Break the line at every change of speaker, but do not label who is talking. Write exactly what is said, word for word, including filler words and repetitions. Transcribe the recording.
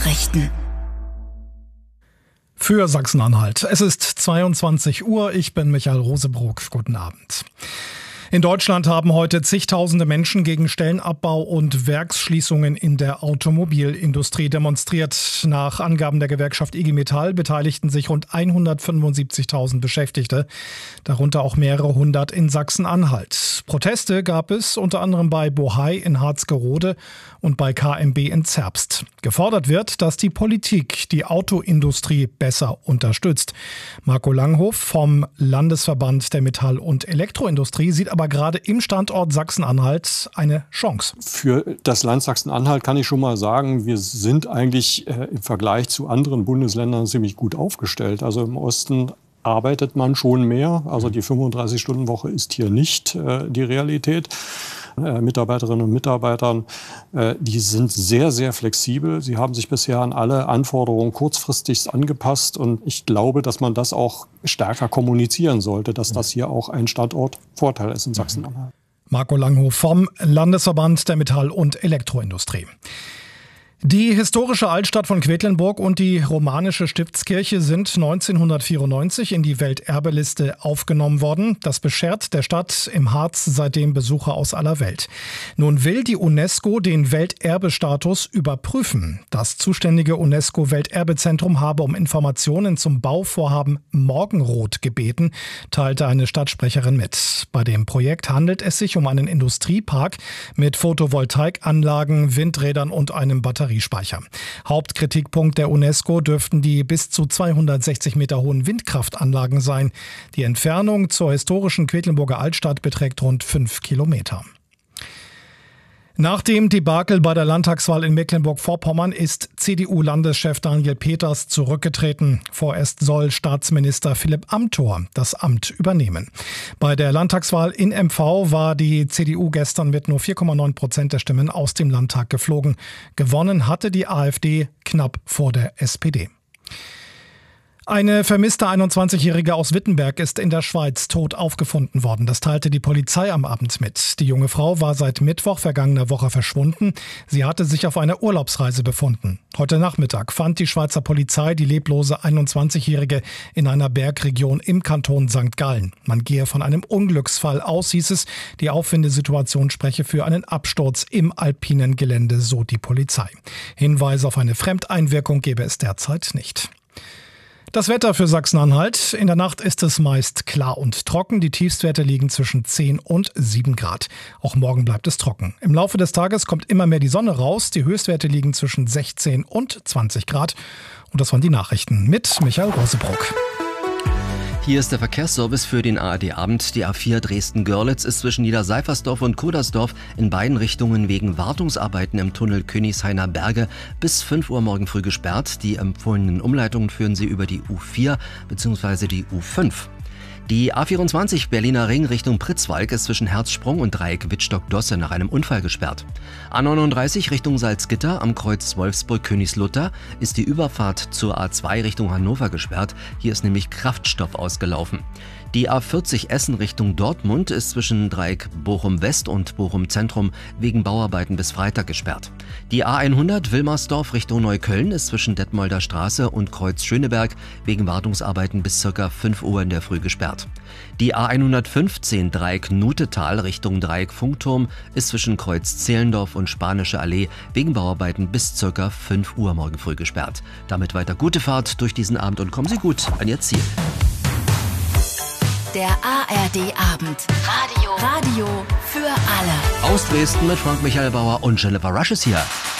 Nachrichten.
Für Sachsen-Anhalt. Es ist zweiundzwanzig Uhr. Ich bin Michael Rosebrock. Guten Abend. In Deutschland haben heute zigtausende Menschen gegen Stellenabbau und Werksschließungen in der Automobilindustrie demonstriert. Nach Angaben der Gewerkschaft I G Metall beteiligten sich rund hundertfünfundsiebzigtausend Beschäftigte, darunter auch mehrere hundert in Sachsen-Anhalt. Proteste gab es unter anderem bei Bohai in Harzgerode und bei K M B in Zerbst. Gefordert wird, dass die Politik die Autoindustrie besser unterstützt. Marco Langhoff vom Landesverband der Metall- und Elektroindustrie sieht aber gerade im Standort Sachsen-Anhalt eine Chance.
Für das Land Sachsen-Anhalt kann ich schon mal sagen, wir sind eigentlich äh, im Vergleich zu anderen Bundesländern ziemlich gut aufgestellt. Also im Osten arbeitet man schon mehr. Also die fünfunddreißig-Stunden-Woche ist hier nicht äh, die Realität. Äh, Mitarbeiterinnen und Mitarbeitern, äh, die sind sehr, sehr flexibel. Sie haben sich bisher an alle Anforderungen kurzfristig angepasst. Und ich glaube, dass man das auch stärker kommunizieren sollte, dass das hier auch ein Standortvorteil ist in Sachsen-Anhalt.
Marco Langhoff vom Landesverband der Metall- und Elektroindustrie. Die historische Altstadt von Quedlinburg und die romanische Stiftskirche sind neunzehnhundertvierundneunzig in die Welterbeliste aufgenommen worden. Das beschert der Stadt im Harz seitdem Besucher aus aller Welt. Nun will die UNESCO den Welterbestatus überprüfen. Das zuständige UNESCO-Welterbezentrum habe um Informationen zum Bauvorhaben Morgenrot gebeten, teilte eine Stadtsprecherin mit. Bei dem Projekt handelt es sich um einen Industriepark mit Photovoltaikanlagen, Windrädern und einem Batteriespeicher. Hauptkritikpunkt der UNESCO dürften die bis zu zweihundertsechzig Meter hohen Windkraftanlagen sein. Die Entfernung zur historischen Quedlinburger Altstadt beträgt rund fünf Kilometer. Nach dem Debakel bei der Landtagswahl in Mecklenburg-Vorpommern ist C D U-Landeschef Daniel Peters zurückgetreten. Vorerst soll Staatsminister Philipp Amthor das Amt übernehmen. Bei der Landtagswahl in M V war die C D U gestern mit nur vier Komma neun Prozent der Stimmen aus dem Landtag geflogen. Gewonnen hatte die AfD knapp vor der S P D. Eine vermisste einundzwanzigjährige aus Wittenberg ist in der Schweiz tot aufgefunden worden. Das teilte die Polizei am Abend mit. Die junge Frau war seit Mittwoch vergangener Woche verschwunden. Sie hatte sich auf einer Urlaubsreise befunden. Heute Nachmittag fand die Schweizer Polizei die leblose einundzwanzigjährige in einer Bergregion im Kanton Sankt Gallen. Man gehe von einem Unglücksfall aus, hieß es. Die Auffindesituation spreche für einen Absturz im alpinen Gelände, so die Polizei. Hinweise auf eine Fremdeinwirkung gebe es derzeit nicht. Das Wetter für Sachsen-Anhalt. In der Nacht ist es meist klar und trocken. Die Tiefstwerte liegen zwischen zehn und sieben Grad. Auch morgen bleibt es trocken. Im Laufe des Tages kommt immer mehr die Sonne raus. Die Höchstwerte liegen zwischen sechzehn und zwanzig Grad. Und das waren die Nachrichten mit Michael Rosebrock.
Hier ist der Verkehrsservice für den A R D-Abend. Die A vier Dresden-Görlitz ist zwischen Niederseifersdorf und Kodersdorf in beiden Richtungen wegen Wartungsarbeiten im Tunnel Königshainer Berge bis fünf Uhr morgen früh gesperrt. Die empfohlenen Umleitungen führen Sie über die U vier bzw. die U fünf. Die A vierundzwanzig Berliner Ring Richtung Pritzwalk ist zwischen Herzsprung und Dreieck Wittstock-Dosse nach einem Unfall gesperrt. A neununddreißig Richtung Salzgitter am Kreuz Wolfsburg-Königslutter ist die Überfahrt zur A zwei Richtung Hannover gesperrt. Hier ist nämlich Kraftstoff ausgelaufen. Die A vierzig Essen Richtung Dortmund ist zwischen Dreieck Bochum-West und Bochum-Zentrum wegen Bauarbeiten bis Freitag gesperrt. Die A hundert Wilmersdorf Richtung Neukölln ist zwischen Detmolder Straße und Kreuz Schöneberg wegen Wartungsarbeiten bis ca. fünf Uhr in der Früh gesperrt. Die A hundertfünfzehn Dreieck Nutetal Richtung Dreieck Funkturm ist zwischen Kreuz Zehlendorf und Spanische Allee wegen Bauarbeiten bis ca. fünf Uhr morgen früh gesperrt. Damit weiter gute Fahrt durch diesen Abend und kommen Sie gut an Ihr Ziel.
Der A R D-Abend. Radio. Radio für alle.
Aus Dresden mit Frank Michael Bauer und Jennifer Rush ist hier.